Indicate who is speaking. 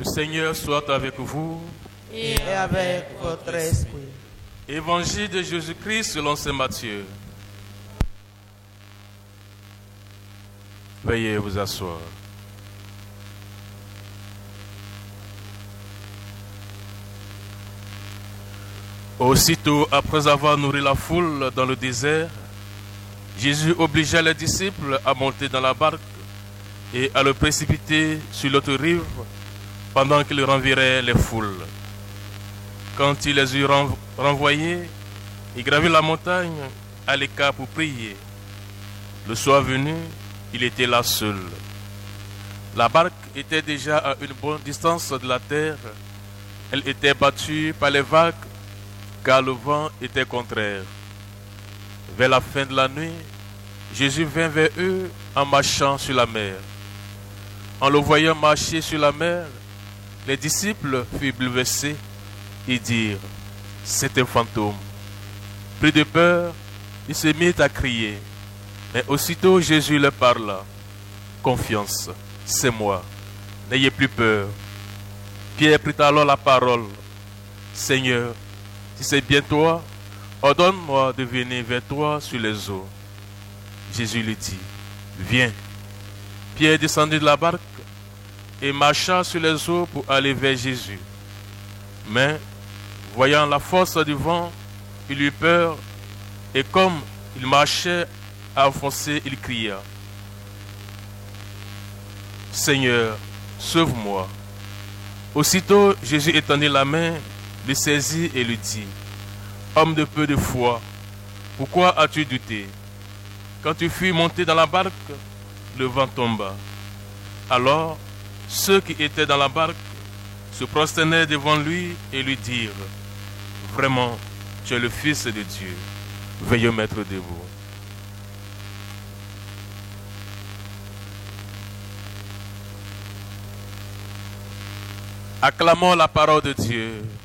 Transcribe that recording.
Speaker 1: Le Seigneur soit avec vous.
Speaker 2: Et avec votre esprit.
Speaker 1: Évangile de Jésus-Christ selon saint Matthieu. Veuillez vous asseoir. Aussitôt, après avoir nourri la foule dans le désert, Jésus obligea les disciples à monter dans la barque et à le précipiter sur l'autre rive pendant qu'il renverrait les foules. Quand il les eut renvoyés, il gravit la montagne à l'écart pour prier. Le soir venu, il était là seul. La barque était déjà à une bonne distance de la terre. Elle était battue par les vagues car le vent était contraire. Vers la fin de la nuit, Jésus vint vers eux en marchant sur la mer. En le voyant marcher sur la mer, les disciples furent bouleversés et dirent « C'est un fantôme ». Pris de peur, ils se mirent à crier. Mais aussitôt Jésus leur parla. « Confiance, c'est moi, n'ayez plus peur ». Pierre prit alors la parole. « Seigneur, si c'est bien toi, ordonne-moi de venir vers toi sur les eaux. » Jésus lui dit, « Viens ». Pierre descendit de la barque et marcha sur les eaux pour aller vers Jésus. Mais, voyant la force du vent, il eut peur et comme il marchait à enfoncer, il cria, « Seigneur, sauve-moi ». Aussitôt, Jésus étendit la main, le saisit et lui dit, « Homme de peu de foi, pourquoi as-tu douté ?» Quand tu fus monté dans la barque, le vent tomba. Alors, ceux qui étaient dans la barque se prosternèrent devant lui et lui dirent, « Vraiment, tu es le Fils de Dieu. » Veuillez mettre debout. Acclamons la parole de Dieu.